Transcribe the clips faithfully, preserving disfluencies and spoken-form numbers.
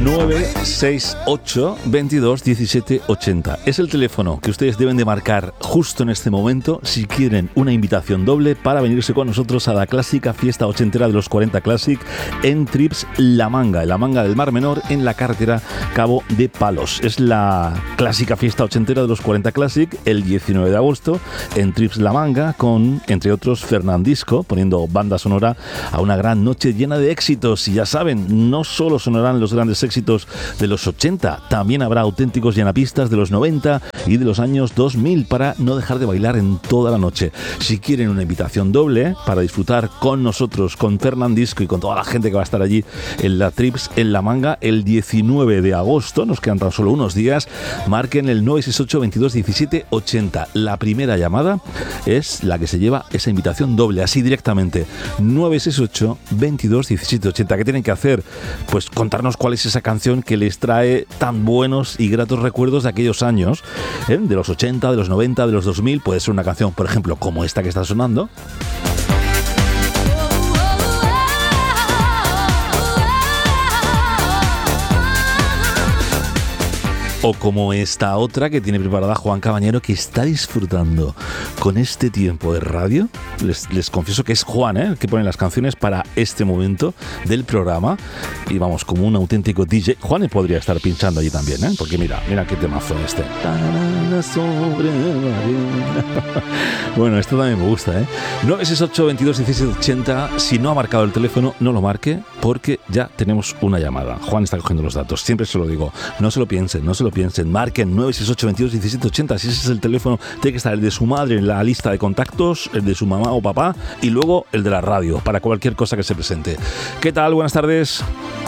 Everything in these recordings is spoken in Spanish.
nueve seis ocho, veintidós, diecisiete, ochenta. Es el teléfono que ustedes deben de marcar justo en este momento si quieren una invitación doble para venirse con nosotros a la clásica fiesta ochentera de los cuarenta Classic en Trips La Manga, en la Manga del Mar Menor, en la carretera Cabo de Palos. Es la clásica fiesta ochentera de los cuarenta Classic el diecinueve de agosto en Trips La Manga, con, entre otros, Fernandisco, poniendo banda sonora a una gran noche llena de éxitos. Y ya saben, no solo sonarán los grandes éxitos de los ochenta, también habrá auténticos llenapistas de los noventa y de los años dos mil para no dejar de bailar en toda la noche. Si quieren una invitación doble para disfrutar con nosotros, con Fernandisco y con toda la gente que va a estar allí en la Trips en La Manga el diecinueve de agosto, nos quedan tan solo unos días, marquen el nueve seis ocho, veintidós, diecisiete, ochenta. La primera llamada es la que se lleva esa invitación doble, así directamente. nueve seis ocho, veintidós, diecisiete, ochenta. ¿Qué tienen que hacer? Pues contarnos cuál es esa canción que les trae tan buenos y gratos recuerdos de aquellos años, ¿eh? De los ochenta, de los noventa, de los dos mil. Puede ser una canción, por ejemplo, como esta que está sonando. O como esta otra que tiene preparada Juan Cabañero, que está disfrutando con este tiempo de radio. Les, les confieso que es Juan, ¿eh?, el que pone las canciones para este momento del programa. Y vamos, como un auténtico D J. Juan podría estar pinchando allí también, ¿eh? Porque mira, mira qué temazo este. Bueno, esto también me gusta, ¿eh? nueve seis ocho, veintidós, diecisiete, ochenta. Si no ha marcado el teléfono, no lo marque, porque ya tenemos una llamada. Juan está cogiendo los datos. Siempre se lo digo. No se lo piensen, no se lo piensen. Marquen nueve seis ocho, veintidós, diecisiete, ochenta. Si ese es el teléfono, tiene que estar el de su madre en la lista de contactos, el de su mamá o papá y luego el de la radio, para cualquier cosa que se presente. ¿Qué tal? Buenas tardes.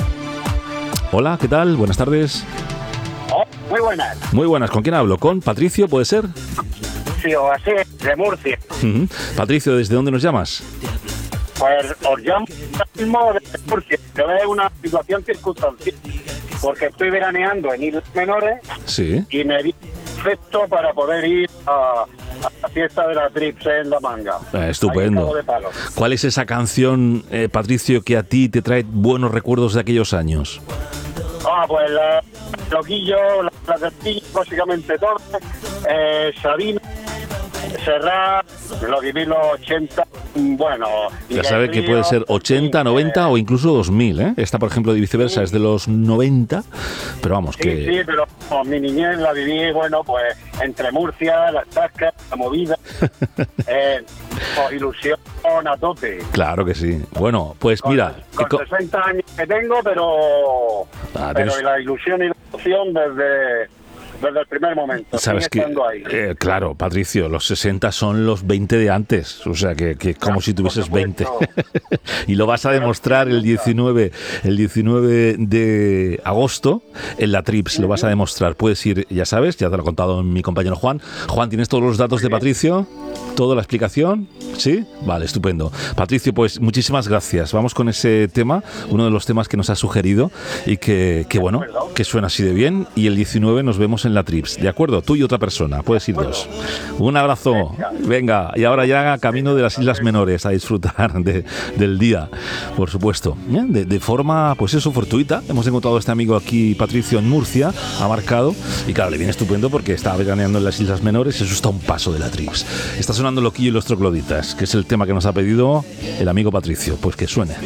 Hola, ¿qué tal? Buenas tardes. Oh, muy buenas. Muy buenas. ¿Con quién hablo? ¿Con Patricio, puede ser? Sí, o así, de Murcia. Uh-huh. Patricio, ¿desde dónde nos llamas? Pues os llamo mismo de Murcia, pero es una situación circunstancial, porque estoy veraneando en Islas Menores. Sí. Y me di perfecto para poder ir a, a la fiesta de la Trips en La Manga. Eh, estupendo. ¿Cuál es esa canción, eh, Patricio, que a ti te trae buenos recuerdos de aquellos años? Ah, pues la Loquillo, la, la Castillo, básicamente todo. Eh, Sabina, Serrat, lo viví los ochenta, bueno... Ya sabe que puede ser ochenta, noventa eh, o incluso dos mil, ¿eh? Esta, por ejemplo, de viceversa, sí, es de los noventa, pero vamos, sí, que... Sí, pero oh, mi niñez la viví, bueno, pues, entre Murcia, las Tascas, la movida, eh, oh, ilusión a tope. Claro que sí. Bueno, pues con, mira... Con co- sesenta años que tengo, pero... Ah, pero tienes... la ilusión y la emoción desde... desde el primer momento. Sabes que, eh, claro, Patricio, los sesenta son los veinte de antes, o sea que, que como claro, si tuvieses veinte. Y lo vas a demostrar el diecinueve, el diecinueve de agosto en la Trips, lo vas a demostrar. Puedes ir, ya sabes, ya te lo ha contado mi compañero Juan. Juan, ¿tienes todos los datos de Patricio? ¿Toda la explicación? ¿Sí? Vale, estupendo. Patricio, pues muchísimas gracias. Vamos con ese tema, uno de los temas que nos has sugerido y que, que bueno, que suena así de bien. Y el diecinueve nos vemos en la Trips, ¿de acuerdo? Tú y otra persona, puedes ir dos. Un abrazo. Venga, y ahora ya camino de las Islas Menores a disfrutar de, del día, por supuesto. De, de forma, pues eso, fortuita. Hemos encontrado a este amigo aquí, Patricio, en Murcia, ha marcado, y claro, le viene estupendo porque está veraneando en las Islas Menores y eso está a un paso de la Trips. Está sonando Loquillo y los Trogloditas, que es el tema que nos ha pedido el amigo Patricio. Pues que suene.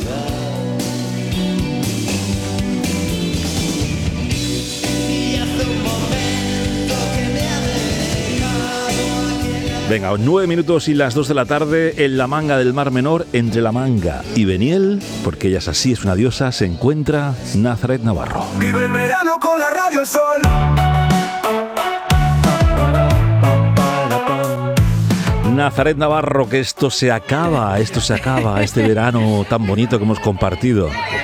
Venga, nueve minutos y las dos de la tarde en la Manga del Mar Menor, entre La Manga y Beniel, porque ella es así, es una diosa, se encuentra Nazaret Navarro. Vive el verano con la radio Sol. Nazaret Navarro, que esto se acaba, esto se acaba, este verano tan bonito que hemos compartido.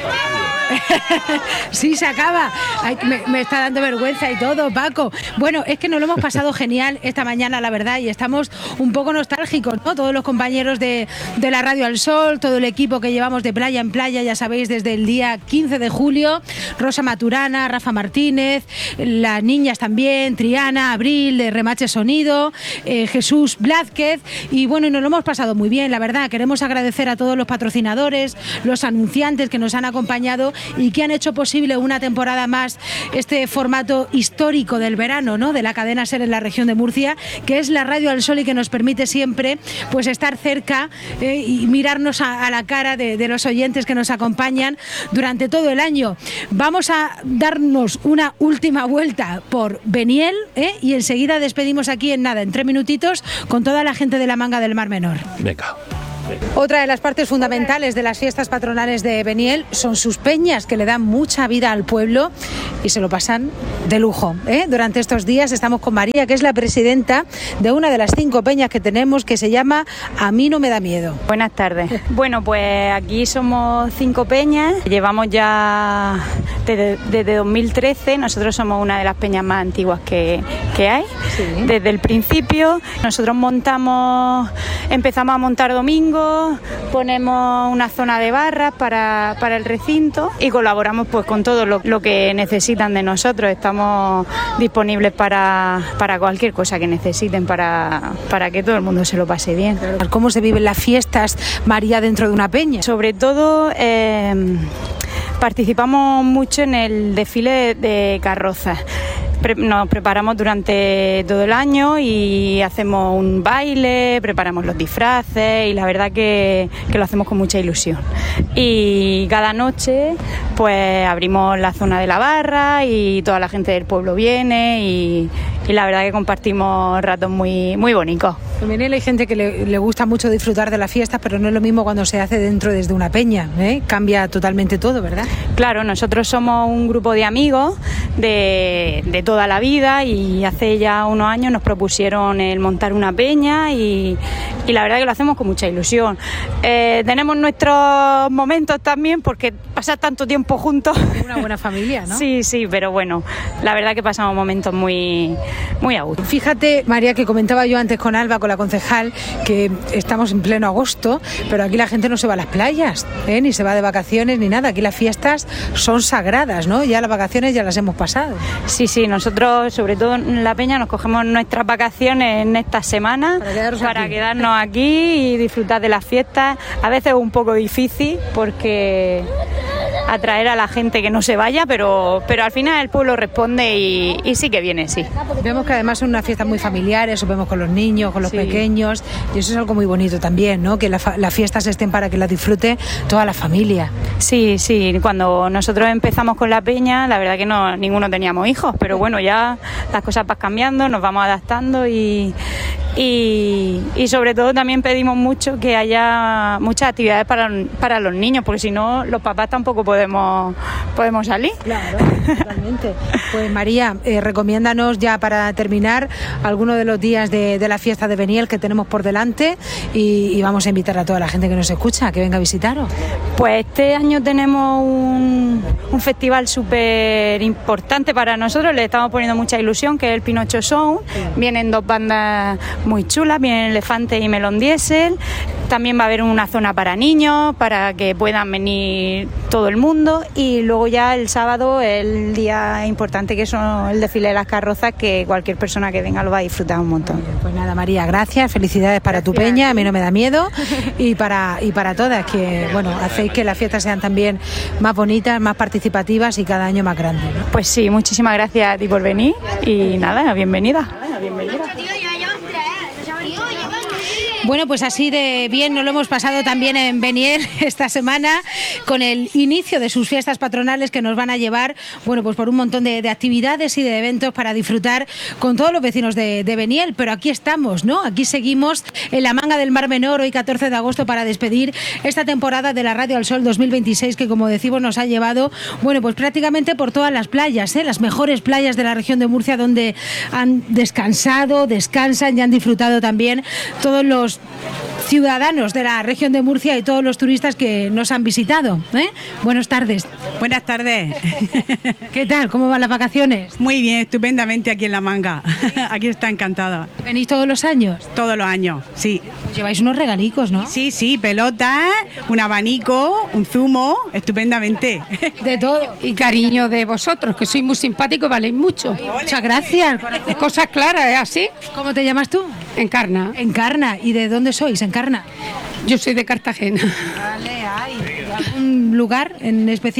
Sí, se acaba. Ay, me, me está dando vergüenza y todo, Paco. Bueno, es que nos lo hemos pasado genial esta mañana, la verdad, y estamos un poco nostálgicos, ¿no? Todos los compañeros de, de la Radio al Sol, todo el equipo que llevamos de playa en playa, ya sabéis, desde el día quince de julio, Rosa Maturana, Rafa Martínez, las niñas también, Triana, Abril, de Remache Sonido, eh, Jesús Blázquez, y bueno, y nos lo hemos pasado muy bien, la verdad. Queremos agradecer a todos los patrocinadores, los anunciantes que nos han acompañado y que han hecho posible una temporada más este formato histórico del verano, ¿no?, de la cadena SER en la región de Murcia, que es la Radio al Sol y que nos permite siempre pues estar cerca eh, y mirarnos a, a la cara de, de los oyentes que nos acompañan durante todo el año. Vamos a darnos una última vuelta por Beniel ¿eh? y enseguida despedimos aquí en nada, en tres minutitos, con toda la gente de la Manga del Mar Menor. Venga. Otra de las partes fundamentales de las fiestas patronales de Beniel son sus peñas, que le dan mucha vida al pueblo y se lo pasan de lujo, ¿eh? Durante estos días estamos con María, que es la presidenta de una de las cinco peñas que tenemos, que se llama A mí no me da miedo. Buenas tardes. Bueno, pues aquí somos cinco peñas, llevamos ya desde, desde dos mil trece, nosotros somos una de las peñas más antiguas que, que hay. Sí. Desde el principio nosotros montamos, empezamos a montar domingo, ponemos una zona de barras para, para el recinto y colaboramos pues con todo lo, lo que necesitan de nosotros. Estamos disponibles para, para cualquier cosa que necesiten para, para que todo el mundo se lo pase bien. ¿Cómo se viven las fiestas, María, dentro de una peña? Sobre todo eh, participamos mucho en el desfile de carrozas. Nos preparamos durante todo el año y hacemos un baile, preparamos los disfraces y la verdad que, que lo hacemos con mucha ilusión. Y cada noche pues abrimos la zona de la barra y toda la gente del pueblo viene y, y la verdad que compartimos ratos muy, muy bonitos. En Beniel hay gente que le, le gusta mucho disfrutar de las fiestas, pero no es lo mismo cuando se hace dentro desde una peña, ¿eh? Cambia totalmente todo, ¿verdad? Claro, nosotros somos un grupo de amigos de, de toda la vida y hace ya unos años nos propusieron el montar una peña y, y la verdad que lo hacemos con mucha ilusión. Eh, tenemos nuestros momentos también porque pasar tanto tiempo juntos. Una buena familia, ¿no? Sí, sí, pero bueno, la verdad que pasamos momentos muy, muy a gusto. Fíjate, María, que comentaba yo antes con Alba, con la concejal, que estamos en pleno agosto, pero aquí la gente no se va a las playas, ¿eh? Ni se va de vacaciones ni nada. Aquí las fiestas son sagradas, ¿no? Ya las vacaciones ya las hemos pasado. Sí, sí, nosotros, sobre todo en la peña, nos cogemos nuestras vacaciones en estas semanas para, para aquí. quedarnos aquí y disfrutar de las fiestas. A veces es un poco difícil porque atraer a la gente que no se vaya, pero, pero al final el pueblo responde y, y sí que viene, sí. Vemos que además son unas fiestas muy familiares, os vemos con los niños, con los sí. pequeños, y eso es algo muy bonito también, ¿no? Que la, las fiestas estén para que las disfrute toda la familia. Sí, sí, cuando nosotros empezamos con la peña, la verdad que no, ninguno teníamos hijos, pero bueno, ya las cosas van cambiando, nos vamos adaptando y... Y, y sobre todo también pedimos mucho que haya muchas actividades para, para los niños, porque si no los papás tampoco podemos, podemos salir. Claro, totalmente. Pues María, eh, recomiéndanos ya para terminar algunos de los días de, de la fiesta de Beniel que tenemos por delante y, y vamos a invitar a toda la gente que nos escucha que venga a visitaros. Pues este año tenemos un, un festival súper importante para nosotros, le estamos poniendo mucha ilusión, que es el Pinocho Sound. Sí. Vienen dos bandas muy chulas, vienen Elefante y Melón Diesel. También va a haber una zona para niños, para que puedan venir todo el mundo. Y luego ya el sábado, el día importante que es el desfile de las carrozas, que cualquier persona que venga lo va a disfrutar un montón. Pues nada, María, gracias, felicidades para gracias. Tu peña, a mí no me da miedo, y para, y para todas, que bueno, hacéis que las fiestas sean también más bonitas, más participativas y cada año más grandes, ¿no? Pues sí, muchísimas gracias a ti por venir y nada, bienvenida. bienvenida. Bueno, pues así de bien nos lo hemos pasado también en Beniel esta semana con el inicio de sus fiestas patronales que nos van a llevar, bueno, pues por un montón de, de actividades y de eventos para disfrutar con todos los vecinos de, de Beniel. Pero aquí estamos, ¿no? Aquí seguimos en la Manga del Mar Menor, hoy catorce de agosto, para despedir esta temporada de la Radio al Sol dos mil veintiséis, que como decimos nos ha llevado, bueno, pues prácticamente por todas las playas, ¿eh? Las mejores playas de la región de Murcia, donde han descansado, descansan y han disfrutado también todos los ciudadanos de la región de Murcia y todos los turistas que nos han visitado, ¿eh? Buenas tardes. Buenas tardes. ¿Qué tal? ¿Cómo van las vacaciones? Muy bien, estupendamente aquí en La Manga. Aquí está encantada. ¿Venís todos los años? Todos los años, sí. Pues lleváis unos regalicos, ¿no? Sí, sí, pelotas, un abanico, un zumo, estupendamente. De todo. Y cariño de vosotros, que sois muy simpáticos, valéis mucho. Muchas gracias. Cosas claras, ¿es así? ¿Cómo te llamas tú? Encarna. Encarna. ¿Y de dónde sois, Encarna? Yo soy de Cartagena. Vale, ay. ¿De algún lugar en especial?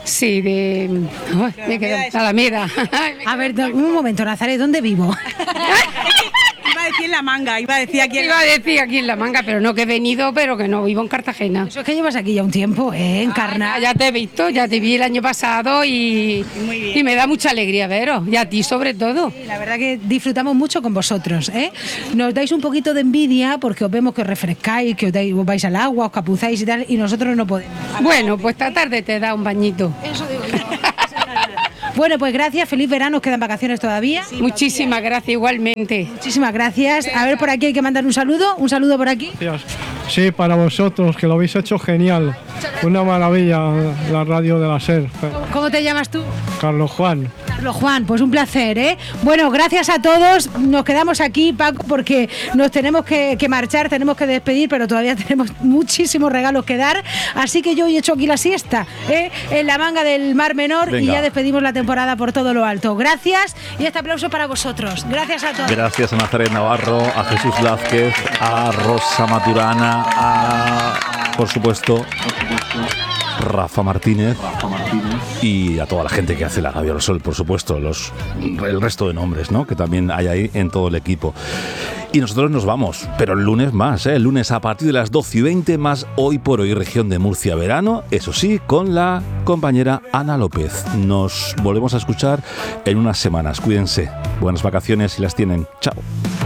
Sí, de, oh, me quedo, Alameda. A ver, un momento, Nazaret, ¿dónde vivo? Iba a decir en La Manga, iba a decir aquí en Iba a decir aquí en La Manga, pero no que he venido, pero que no, vivo en Cartagena. Eso es que llevas aquí ya un tiempo, ¿eh? Encarnada. Ah, ya te he visto, ya te vi el año pasado y, Muy bien. y me da mucha alegría veros, y a ti sobre todo. La verdad que disfrutamos mucho con vosotros, ¿eh? Nos dais un poquito de envidia porque os vemos que os refrescáis, que os, dais, os vais al agua, os capuzáis y tal, y nosotros no podemos. Bueno, pues esta tarde te da un bañito. Eso digo yo. Bueno, pues gracias, feliz verano, os quedan vacaciones todavía. Muchísimas gracias, igualmente. Muchísimas gracias. A ver, por aquí hay que mandar un saludo, un saludo por aquí. Sí, para vosotros, que lo habéis hecho genial. Una maravilla la radio de la SER. ¿Cómo te llamas tú? Carlos Juan. Carlos Juan, pues un placer, ¿eh? Bueno, gracias a todos. Nos quedamos aquí, Paco, porque nos tenemos que, que marchar, tenemos que despedir, pero todavía tenemos muchísimos regalos que dar. Así que yo hoy he hecho aquí la siesta, ¿eh? En la Manga del Mar Menor. Venga. Y ya despedimos la temporada por todo lo alto. Gracias y este aplauso para vosotros. Gracias a todos. Gracias a Nazaret Navarro, a Jesús Lázquez, a Rosa Maturana, a, por supuesto, Rafa Martínez y a toda la gente que hace la Radio al Sol, por supuesto, los, el resto de nombres, ¿no?, que también hay ahí en todo el equipo. Y nosotros nos vamos, pero el lunes más, ¿eh? El lunes a partir de las doce y veinte, más Hoy por Hoy Región de Murcia Verano, eso sí, con la compañera Ana López. Nos volvemos a escuchar en unas semanas. Cuídense, buenas vacaciones si las tienen. Chao.